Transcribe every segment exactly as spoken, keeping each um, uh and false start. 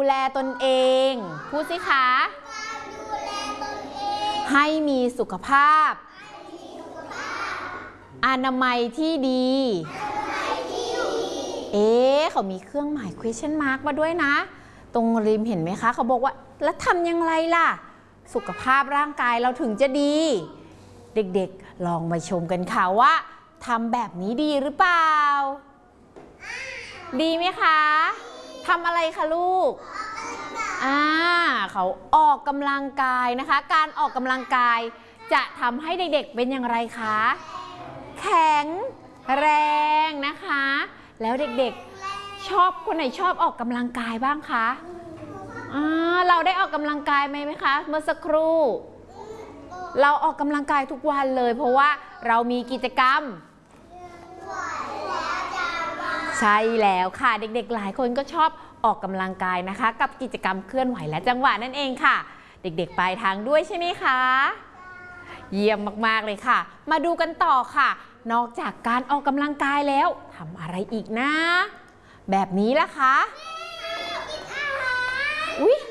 แลตนเองพูดสิคะให้มีสุขภาพอนามัยที่ดีเอ๊ะเขามีเครื่องหมาย question mark มาด้วยนะตรงริมเห็นไหมคะเขาบอกว่าแล้วทำยังไงล่ะสุขภาพร่างกายเราถึงจะดีเด็กๆลองมาชมกันค่ะว่าทำแบบนี้ดีหรือเปล่าดีไหมคะทำอะไรคะลูกอ่าเขาออกกำลังกายนะคะการออกกำลังกายจะทำให้เด็กๆเป็นอย่างไรคะแข็งแรงนะคะแล้วเด็กๆชอบคนไหนชอบออกกำลังกายบ้างคะอ่าเราได้ออกกำลังกายไหมไหมคะเมื่อสักครู่เราออกกำลังกายทุกวันเลยเพราะว่าเรามีกิจกรรมใช่แล้วค่ะเด็กๆหลายคนก็ชอบออกกำลังกายนะคะกับกิจกรรมเคลื่อนไหวและจังหวะนั่นเองค่ะเด็กๆปลายทางด้วยใช่ไหมคะเยี่ยมมากๆเลยค่ะมาดูกันต่อค่ะนอกจากการออกกำลังกายแล้วทำอะไรอีกนะแบบนี้ล่ะคะอุ๊ย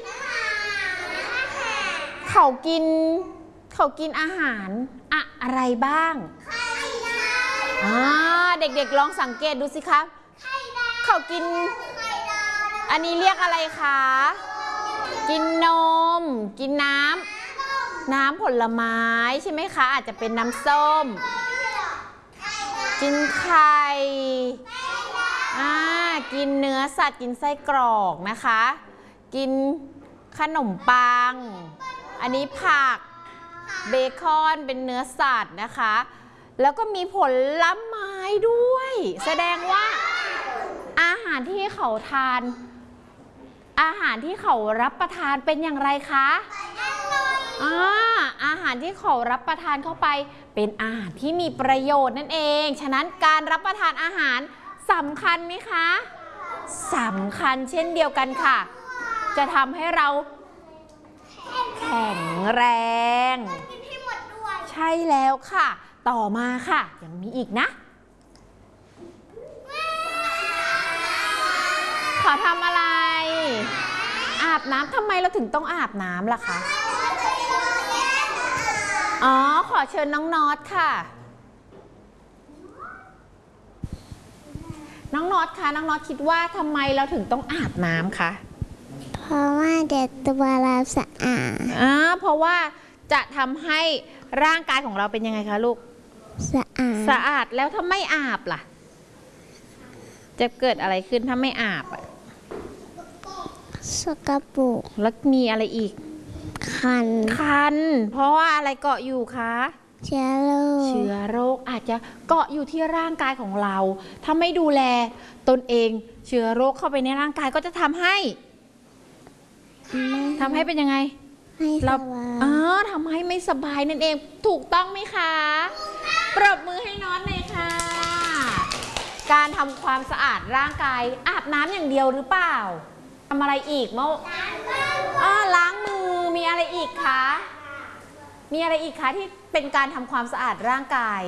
เขากินเขากินอาหารอะอะไรบ้างอ่าเด็กๆลองสังเกตดูสิคะเขากินอันนี้เรียกอะไรคะกินนมกินน้ำน้ำผลไม้ใช่ไหมคะอาจจะเป็นน้ำส้มกินไข่อ่ากินเนื้อสัตว์กินไส้กรอกนะคะกินขนมปังอันนี้ผักเบคอนเป็นเนื้อสัตว์นะคะแล้วก็มีผลไม้ด้วยแสดงว่าอาหารที่เขาทานอาหารที่เขารับประทานเป็นอย่างไรคะอ่าอาหารที่เขารับประทานเข้าไปเป็นอาหารที่มีประโยชน์นั่นเองฉะนั้นการรับประทานอาหารสำคัญไหมคะสำคัญเช่นเดียวกันค่ะจะทำให้เราแข็งแรงใช่แล้วค่ะต่อมาค่ะยังมีอีกนะขอทำอะไรอาบน้ำทำไมเราถึงต้องอาบน้ำล่ะคะอ๋อขอเชิญน้องน็อตค่ะน้องน็อตคะน้องน็อตคิดว่าทำไมเราถึงต้องอาบน้ำคะเพราะว่าเด็กตัวเราสะอาดอ่าเพราะว่าจะทำให้ร่างกายของเราเป็นยังไงคะลูกสะอาดสะอาดแล้วถ้าไม่อาบล่ะจะเกิดอะไรขึ้นถ้าไม่อาบอ่ะสกปรกแล้วมีอะไรอีกคันคันเพราะว่าอะไรเกาะอยู่คะเชื้อโรคเชื้อโรคอาจจะเกาะอยู่ที่ร่างกายของเราถ้าไม่ดูแลตนเองเชื้อโรคเข้าไปในร่างกายก็จะทำให้ทำให้เป็นยังไงไม่สบายอ๋อทำให้ไม่สบายนั่นเองถูกต้องไหมคะปรบมือให้น้องเลยค่ะการทำความสะอาดร่างกายอาบน้ำอย่างเดียวหรือเปล่าทำอะไรอีกเมื่ออ๋อล้างมือมีอะไรอีกคะมีอะไรอีกคะที่เป็นการทำความสะอาดร่างกาย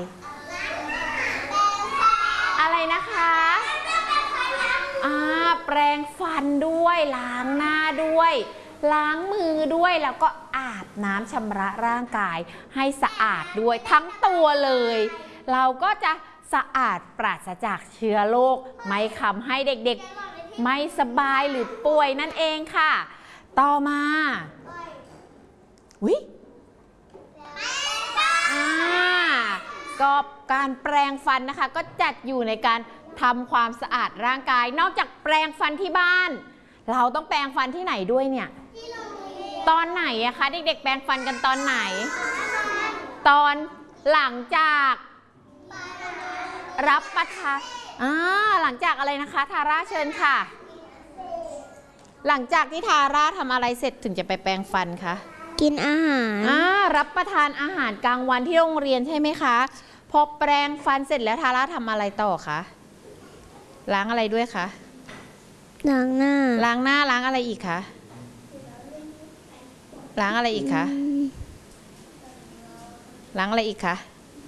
อะไรนะคะอ่าแปรงฟันด้วยล้างหน้าด้วยล้างมือด้วยแล้วก็อาบน้ำชำระร่างกายให้สะอาดด้วยทั้งตัวเลยเราก็จะสะอาดปราศจากเชื้อโรคไม่ทำให้เด็กๆไม่สบายหรือป่วยนั่นเองค่ะต่อมาวิอ่าก็การแปรงฟันนะคะก็จัดอยู่ในการทำความสะอาดร่างกายนอกจากแปรงฟันที่บ้านเราต้องแปรงฟันที่ไหนด้วยเนี่ยตอนไหนอะคะเด็กๆแปรงฟันกันตอนไหนตอนหลังจากรับประทานอ่าหลังจากอะไรนะคะทาร่าเชิญค่ะหลังจากที่ทาร่าทำอะไรเสร็จถึงจะไปแปรงฟันคะกินอาหารอ่ารับประทานอาหารกลางวันที่โรงเรียนใช่ไหมคะพอแปรงฟันเสร็จแล้วทาร่าทำอะไรต่อคะล้างอะไรด้วยคะล้างหน้าล้างหน้าล้างอะไรอีกคะล้างอะไรอีกคะล้างอะไรอีกคะ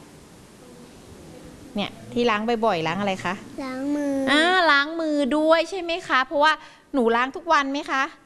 เนี่ยที่ล้างบ่อยๆล้างอะไรคะล้างมืออ่าล้างมือด้วยใช่ไหมคะเพราะว่าหนูล้างทุกวันไหมคะ